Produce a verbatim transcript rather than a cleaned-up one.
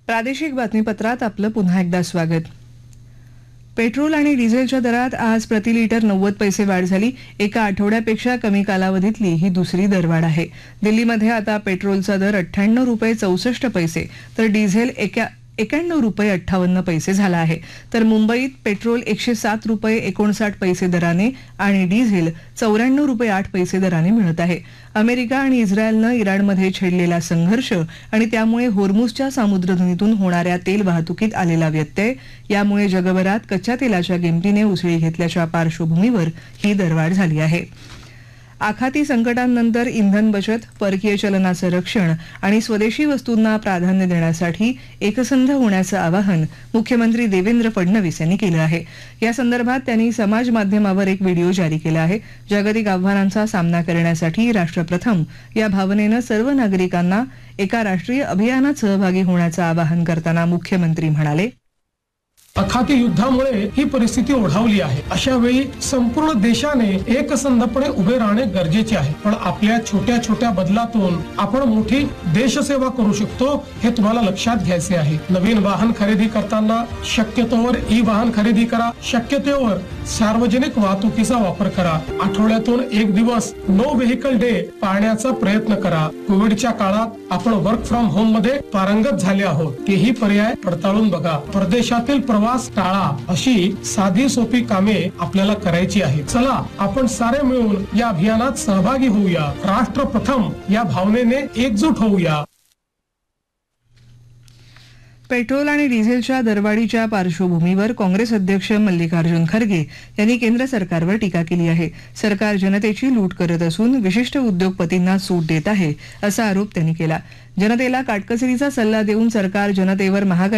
प्रादेशिक बातमीपत्रात आपलं पुन्हा एकदा स्वागत. पेट्रोल आणि डिझेलच्या दरात आज प्रति लिटर नव्वद पैसे वाढ झाली. एका आठवड्यापेक्षा कमी कालावधीतली ही दुसरी दरवाढ आहे. दिल्लीमध्ये आता पेट्रोलचा दर अठ्ठ्याण्णव रुपये चौसष्ट पैसे तर डिझेल एका एक्याण्णव रुपये अठ्ठावन्न पैसे झाला आहे. तर मुंबईत पेट्रोल एकशे सात रुपये एकोणसाठ पैसे दराने आणि डिझेल चौऱ्याण्णव रुपये आठ पैसे दराने मिळत आहे. अमेरिका आणि इस्रायलनं इराणमध्ये छेडलेला संघर्ष आणि त्यामुळे होर्मुझच्या सामुद्रधुनीतून होणाऱ्या तेल वाहतुकीत आलेला व्यत्यय यामुळे जगभरात कच्च्या तेलाच्या किमतीने उसळी घेतल्याच्या पार्श्वभूमीवर ही दरवाढ झाली आहे. आखाती संकटांनंतर इंधन बचत, परकीय चलनाचं रक्षण आणि स्वदेशी वस्तूंना प्राधान्य देण्यासाठी एकसंध होण्याचं आवाहन मुख्यमंत्री देवेंद्र फडणवीस यांनी केलं आहे. या संदर्भात त्यांनी समाज माध्यमावर एक व्हिडिओ जारी केला आहे. जागतिक आव्हानांचा सामना करण्यासाठी राष्ट्र प्रथम या भावनेनं सर्व नागरिकांना एका राष्ट्रीय अभियानात सहभागी होण्याचं आवाहन करताना मुख्यमंत्री म्हणाले, अखाती युद्धामुळे ही परिस्थिती ओढावली आहे. अशा वेळी संपूर्ण देशाने एकसंधपणे उभे राहणे गरजेचे आहे. पण आपल्या छोट्या छोट्या बदलातून आपण मोठी देशसेवा करू शकतो हे तुम्हाला लक्षात घ्यायचे आहे. नवीन वाहन खरेदी करताना शक्यतोवर ई वाहन खरेदी करा. शक्यतोवर सार्वजनिक वाहतुकीचा वापर करा. आठवड्यातून एक दिवस नो व्हेकल डे पाळण्याचा प्रयत्न करा. कोविडच्या काळात आपण वर्क फ्रॉम होम मध्ये पारंगत झाले आहोत. तेही पर्याय पडताळून बघा. परदेशातील प्रवास टाळा. अशी साधी सोपी कामे आपल्याला करायची आहे. चला आपण सारे मिळून या अभियानात सहभागी होऊया. राष्ट्र प्रथम या भावनेने एकजूट होऊया. पेट्रोल आणि डिझेलच्या दरवाढीच्या पार्श्वभूमीवर काँग्रेस अध्यक्ष मल्लिकार्जुन खरगे यांनी केंद्र सरकारवर टीका केली आहे. सरकार जनतेची लूट करत असून विशिष्ट उद्योगपतींना सूट देत आहे असा आरोप त्यांनी केला. जनतेला काटकसरीचा सल्ला देऊन सरकार जनतेवर महागाई